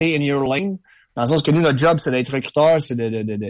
in your lane. Dans le sens que nous, notre job, c'est d'être recruteur, c'est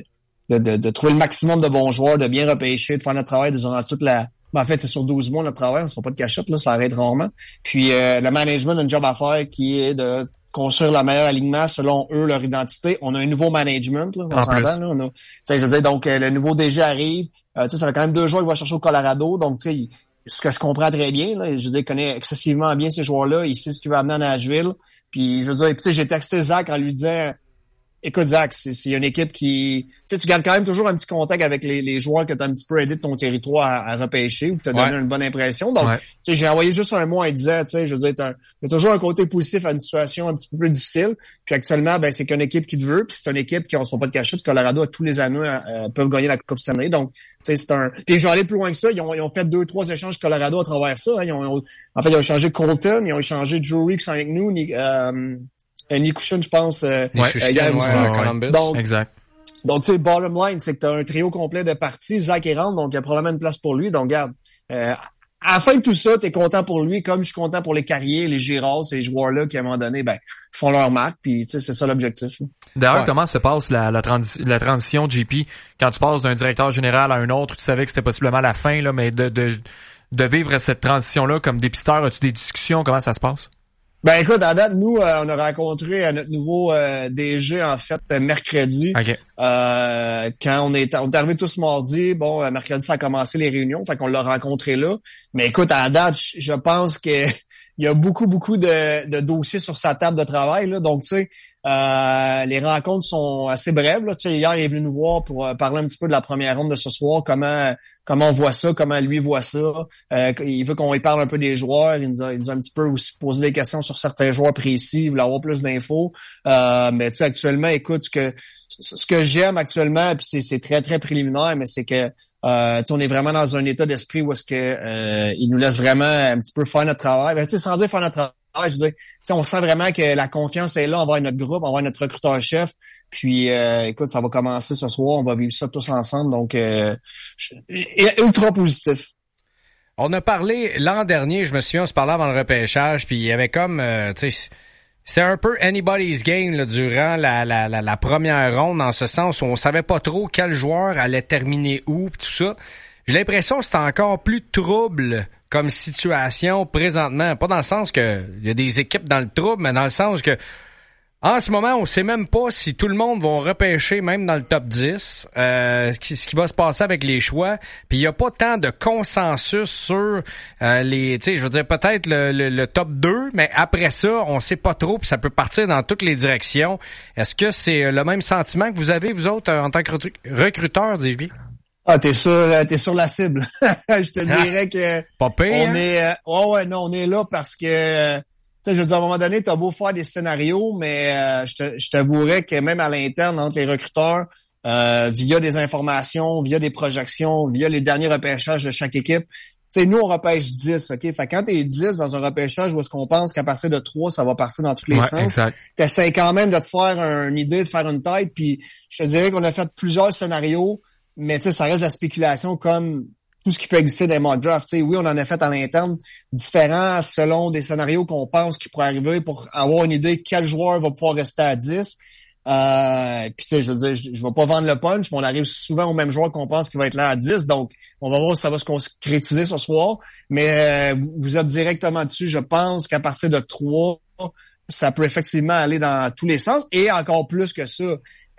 de trouver le maximum de bons joueurs, de bien repêcher, de faire notre travail durant toute la... En fait, c'est sur 12 mois notre travail, on se fait pas de cachette, là, ça arrête rarement. Puis le management a une job à faire qui est de construire le meilleur alignement selon eux, leur identité. On a un nouveau management, là, on s'entend, là. Je veux dire, donc le nouveau DG arrive. Ça fait quand même 2 joueurs qu'il va chercher au Colorado. Donc, ce que je comprends très bien, là, je veux dire, il connaît excessivement bien ces joueurs-là. Il sait ce qu'il va amener à Nashville. Puis, je veux dire, j'ai texté Zach en lui disant... Écoute, Zach, c'est une équipe qui... Tu gardes quand même toujours un petit contact avec les joueurs que tu as un petit peu aidé de ton territoire à repêcher ou que tu as donné une bonne impression. Donc, j'ai envoyé juste un mot en disant, je veux dire, t'as toujours un côté positif à une situation un petit peu plus difficile. Puis actuellement, c'est qu'une équipe qui te veut, puis c'est une équipe qui, on se fait pas de cachette, Colorado, à tous les années, peuvent gagner la Coupe Stanley. Donc, c'est un... Puis je vais aller plus loin que ça. Ils ont fait 2-3 échanges Colorado à travers ça. Hein. Ils ont échangé Colton, ils ont échangé Drury qui sont avec nous, Nick Cushon, je pense, Columbus. Donc, exact. Donc, tu sais, bottom line, c'est que tu as un trio complet de parties. Zach est rentre, donc il y a probablement une place pour lui. Donc, regarde, à la fin de tout ça, tu es content pour lui, comme je suis content pour les Carriers, les Girard, ces joueurs-là qui, à un moment donné, font leur marque. Puis, tu sais, c'est ça l'objectif. D'ailleurs, comment se passe la transition, JP, quand tu passes d'un directeur général à un autre, tu savais que c'était possiblement la fin, là, mais de vivre cette transition-là comme dépisteur, as-tu des discussions? Comment ça se passe? Écoute, à date, nous, on a rencontré notre nouveau DG, en fait, mercredi. Okay. Quand on est arrivé tous mardi, mercredi, ça a commencé les réunions, fait qu'on l'a rencontré là. Mais écoute, à date, je pense que il y a beaucoup de dossiers sur sa table de travail, là. Donc, tu sais, les rencontres sont assez brèves, là. Tu sais, hier, il est venu nous voir pour parler un petit peu de la première ronde de ce soir, comment on voit ça, comment lui voit ça. Il veut qu'on lui parle un peu des joueurs. Il nous a un petit peu aussi posé des questions sur certains joueurs précis. Il voulait avoir plus d'infos. Mais tu sais, actuellement, écoute, ce que j'aime actuellement, puis c'est très, très préliminaire, mais c'est que on est vraiment dans un état d'esprit où est-ce que il nous laisse vraiment un petit peu faire notre travail. Tu sais, sans dire faire notre travail, je veux dire, on sent vraiment que la confiance est là envers notre groupe, envers notre recruteur-chef. Puis, écoute, ça va commencer ce soir. On va vivre ça tous ensemble. Donc, ultra positif. On a parlé l'an dernier, je me souviens, on se parlait avant le repêchage, puis il y avait comme, tu sais, c'était un peu anybody's game là, durant la première ronde, dans ce sens où on savait pas trop quel joueur allait terminer où, pis tout ça. J'ai l'impression que c'est encore plus trouble comme situation présentement. Pas dans le sens que il y a des équipes dans le trouble, mais dans le sens que en ce moment, on sait même pas si tout le monde va repêcher, même dans le top 10, ce qui va se passer avec les choix. Puis il y a pas tant de consensus sur les, tu sais, je veux dire peut-être le top 2, mais après ça, on sait pas trop, puis ça peut partir dans toutes les directions. Est-ce que c'est le même sentiment que vous avez, vous autres, en tant que recruteur, dis-je bien? Ah, t'es sur la cible. Je te dirais que pas pire, on est, on est là parce que tu sais, je veux dire, à un moment donné, t'as beau faire des scénarios, mais je t'avouerais que même à l'interne, entre les recruteurs, via des informations, via des projections, via les derniers repêchages de chaque équipe, tu sais, nous, on repêche 10, OK? Fait que quand t'es 10 dans un repêchage où est-ce qu'on pense qu'à partir de 3, ça va partir dans tous les sens, t'essaies quand même de te faire une idée, de faire une tête, puis je te dirais qu'on a fait plusieurs scénarios, mais tu sais, ça reste de la spéculation comme tout ce qui peut exister dans les mock drafts. Tu sais, oui, on en a fait à l'interne différents selon des scénarios qu'on pense qui pourraient arriver pour avoir une idée quel joueur va pouvoir rester à 10. Puis tu sais, je veux dire, je vais pas vendre le punch, mais on arrive souvent au même joueur qu'on pense qu'il va être là à 10. Donc, on va voir si ça va se concrétiser ce soir. Mais vous êtes directement dessus. Je pense qu'à partir de 3, ça peut effectivement aller dans tous les sens. Et encore plus que ça,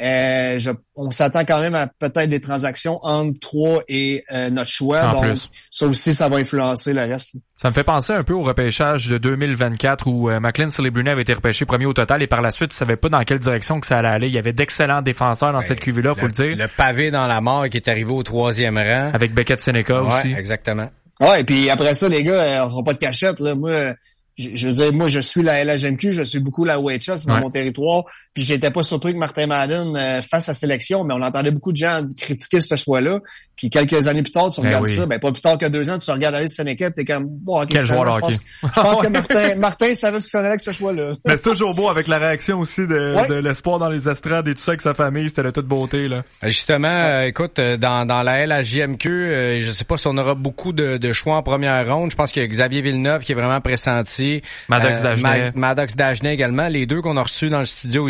on s'attend quand même à peut-être des transactions entre 3 et notre choix. En donc, plus. Ça aussi, ça va influencer le reste. Ça me fait penser un peu au repêchage de 2024 où McLean Brunet avait été repêché premier au total et par la suite, tu savais pas dans quelle direction que ça allait aller. Il y avait d'excellents défenseurs dans cette QV-là, faut le dire. Le pavé dans la mort qui est arrivé au 3e rang. Avec Beckett Seneca aussi. Exactement. Ouais, et puis après ça, les gars, on fera pas de cachette, là. Moi, je veux dire, moi, je suis la LHMQ, je suis beaucoup la OHL, c'est dans mon territoire, puis j'étais pas surpris que Martin Madden fasse sa sélection, mais on entendait beaucoup de gens critiquer ce choix-là, puis quelques années plus tard, tu regardes ça, pas plus tard que 2 ans, tu regardes aller Seneca, t'es comme, bon, ok, quel joueur de hockey. Je pense que Martin savait ce qu'il s'en allait avec ce choix-là. Mais c'est toujours beau avec la réaction aussi de l'espoir dans les estrades et tout ça avec sa famille, c'était de toute beauté, là. Justement, écoute, dans la LHJMQ, je sais pas si on aura beaucoup de choix en première ronde, je pense qu'il y a Xavier Villeneuve qui est vraiment pressenti. Maddox Dagenet. Maddox Dagenet également, les deux qu'on a reçus dans le studio